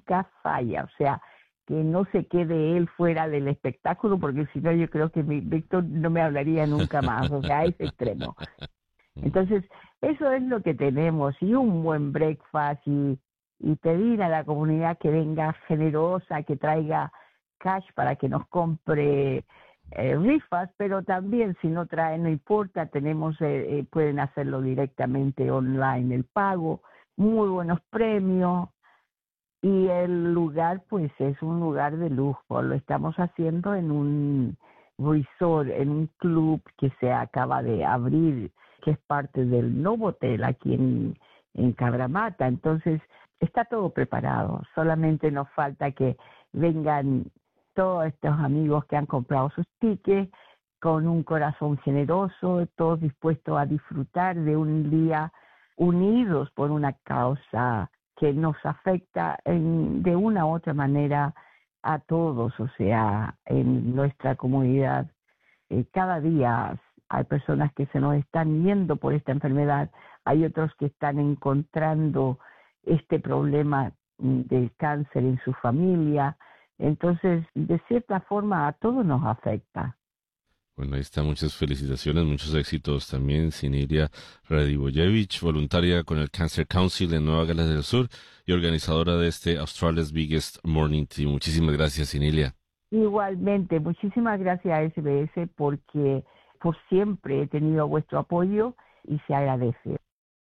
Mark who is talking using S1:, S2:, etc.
S1: nunca falla, o sea, que no se quede él fuera del espectáculo, porque si no yo creo que Víctor no me hablaría nunca más, o sea, a ese extremo. Entonces, eso es lo que tenemos, y un buen breakfast, y pedir a la comunidad que venga generosa, que traiga cash para que nos compre rifas, pero también si no traen, no importa, tenemos pueden hacerlo directamente online, el pago, muy buenos premios, y el lugar pues es un lugar de lujo, lo estamos haciendo en un resort, en un club que se acaba de abrir, que es parte del Novotel aquí en Cabramata. Entonces está todo preparado, solamente nos falta que vengan todos estos amigos que han comprado sus tickets con un corazón generoso, todos dispuestos a disfrutar de un día unidos por una causa que nos afecta de una u otra manera a todos, o sea, en nuestra comunidad. Cada día hay personas que se nos están yendo por esta enfermedad, hay otros que están encontrando este problema del cáncer en su familia. Entonces, de cierta forma, a todos nos afecta.
S2: Bueno, ahí está, muchas felicitaciones, muchos éxitos también, Sinilia Radivojevic, voluntaria con el Cancer Council en Nueva Gales del Sur y organizadora de este Australia's Biggest Morning Tea. Muchísimas gracias, Sinilia.
S1: Igualmente, muchísimas gracias a SBS porque por siempre he tenido vuestro apoyo y se agradece.